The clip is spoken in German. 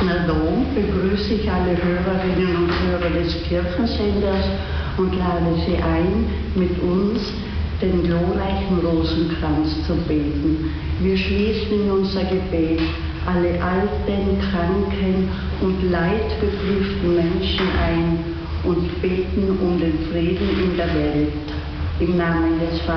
Dresdner Dom begrüße ich alle Hörerinnen und Hörer des Kirchensenders und lade Sie ein, mit uns den glorreichen Rosenkranz zu beten. Wir schließen in unser Gebet alle alten, kranken und leidbeprüften Menschen ein und beten um den Frieden in der Welt. Im Namen des Vaters